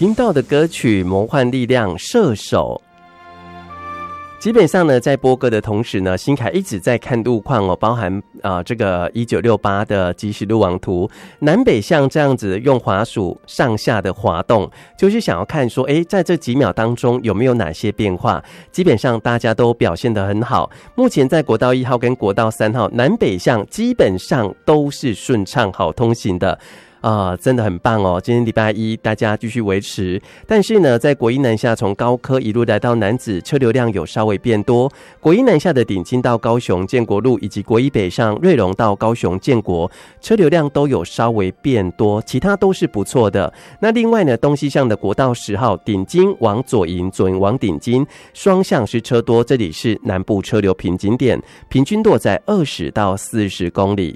听到的歌曲《魔幻力量射手》。基本上呢，在播歌的同时呢，新凯一直在看路况哦，包含这个1968的即时路网图，南北向这样子用滑鼠上下的滑动，就是想要看说，在这几秒当中有没有哪些变化。基本上大家都表现得很好，目前在国道1号跟国道3号南北向基本上都是顺畅好通行的。真的很棒哦！今天礼拜一，大家继续维持。但是呢，在国一南下从高科一路来到楠梓，车流量有稍微变多。国一南下的顶金到高雄建国路，以及国一北上瑞隆到高雄建国，车流量都有稍微变多，其他都是不错的。那另外呢，东西向的国道10号顶金往左营，左营往顶金，双向是车多，这里是南部车流瓶颈点，平均落在20到40公里。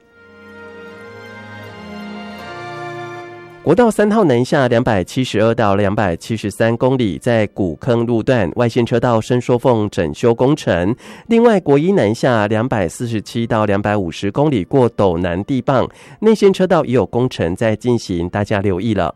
国道3号南下272到273公里，在古坑路段外线车道伸缩缝整修工程。另外，国一南下247到250公里过斗南地磅，内线车道也有工程在进行，大家留意了。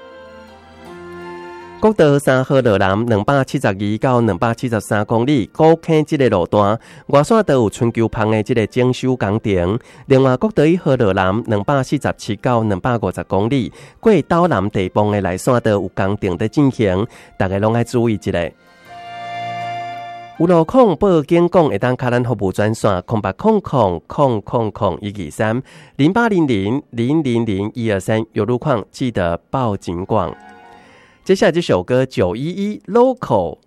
国道3号落南272到273公里，高坑这个路段外线道有春秋旁的这个整修工程。另外，国道1号落南247到250公里，过斗南地磅的内线道有工程在进行，大家拢要注意一下。有路况报警讲会当卡咱服务专线08000001230800000123，有路况记得报警广。接下来这首歌911 Local。